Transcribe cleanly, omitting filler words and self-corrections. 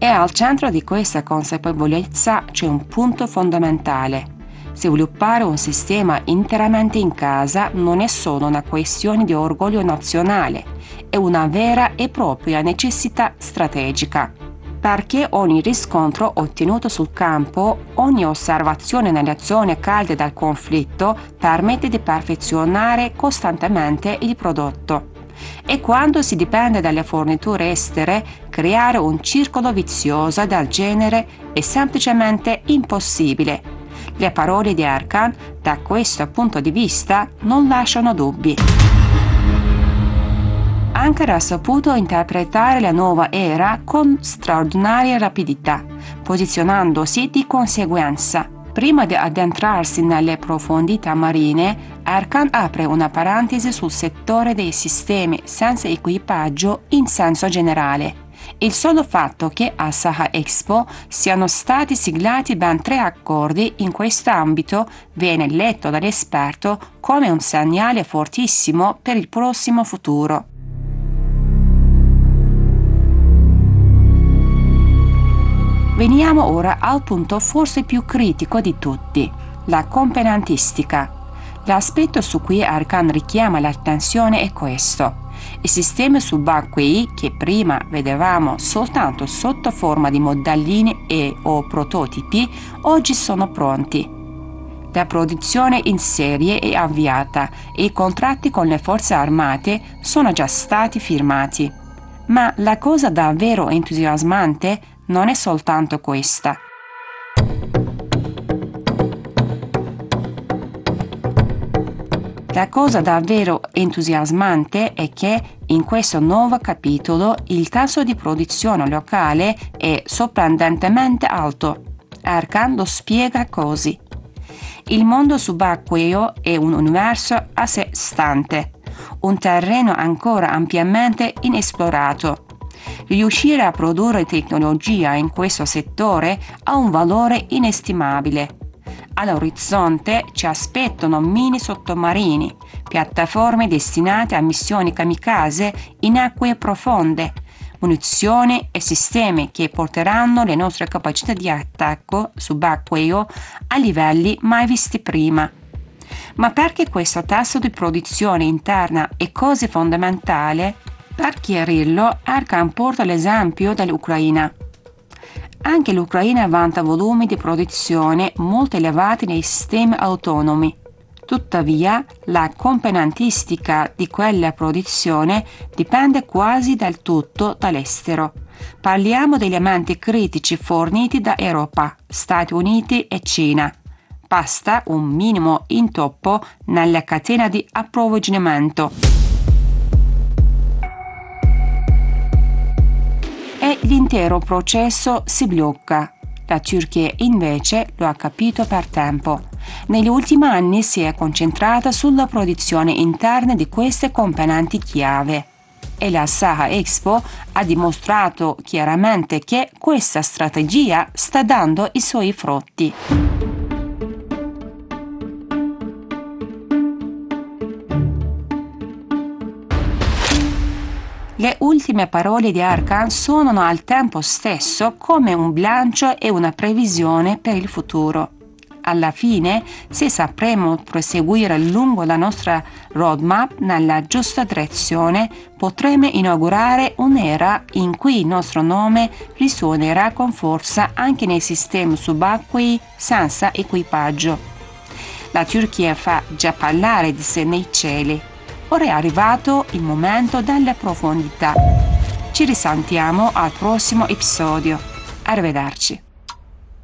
E al centro di questa consapevolezza c'è un punto fondamentale. Sviluppare un sistema interamente in casa non è solo una questione di orgoglio nazionale, è una vera e propria necessità strategica. Perché ogni riscontro ottenuto sul campo, ogni osservazione nelle zone calde del conflitto permette di perfezionare costantemente il prodotto. E quando si dipende dalle forniture estere, creare un circolo vizioso del genere è semplicemente impossibile. Le parole di Erkan, da questo punto di vista, non lasciano dubbi. Ankara ha saputo interpretare la nuova era con straordinaria rapidità, posizionandosi di conseguenza. Prima di addentrarsi nelle profondità marine, Erkan apre una parentesi sul settore dei sistemi senza equipaggio in senso generale. Il solo fatto che a Saha Expo siano stati siglati ben 3 accordi in questo ambito viene letto dall'esperto come un segnale fortissimo per il prossimo futuro. Veniamo ora al punto forse più critico di tutti, la componentistica. L'aspetto su cui Erkan richiama l'attenzione è questo. I sistemi subacquei, che prima vedevamo soltanto sotto forma di modellini o prototipi, oggi sono pronti. La produzione in serie è avviata e i contratti con le forze armate sono già stati firmati. Ma la cosa davvero entusiasmante non è soltanto questa. La cosa davvero entusiasmante è che in questo nuovo capitolo il tasso di produzione locale è sorprendentemente alto. Erkan lo spiega così. Il mondo subacqueo è un universo a sé stante, un terreno ancora ampiamente inesplorato. Riuscire a produrre tecnologia in questo settore ha un valore inestimabile. All'orizzonte ci aspettano mini sottomarini, piattaforme destinate a missioni kamikaze in acque profonde, munizioni e sistemi che porteranno le nostre capacità di attacco subacqueo a livelli mai visti prima. Ma perché questo tasso di produzione interna è così fondamentale? Per chiarirlo, Erkan porta l'esempio dell'Ucraina. Anche l'Ucraina vanta volumi di produzione molto elevati nei sistemi autonomi. Tuttavia, la componentistica di quella produzione dipende quasi del tutto dall'estero. Parliamo degli elementi critici forniti da Europa, Stati Uniti e Cina. Basta un minimo intoppo nella catena di approvvigionamento. E l'intero processo si blocca. La Turchia invece lo ha capito per tempo. Negli ultimi anni si è concentrata sulla produzione interna di queste componenti chiave. E la Saha Expo ha dimostrato chiaramente che questa strategia sta dando i suoi frutti. Le ultime parole di Erkan suonano al tempo stesso come un bilancio e una previsione per il futuro. Alla fine, se sapremo proseguire lungo la nostra roadmap nella giusta direzione, potremo inaugurare un'era in cui il nostro nome risuonerà con forza anche nei sistemi subacquei senza equipaggio. La Turchia fa già parlare di sé nei cieli. Ora è arrivato il momento delle profondità. Ci risentiamo al prossimo episodio. Arrivederci.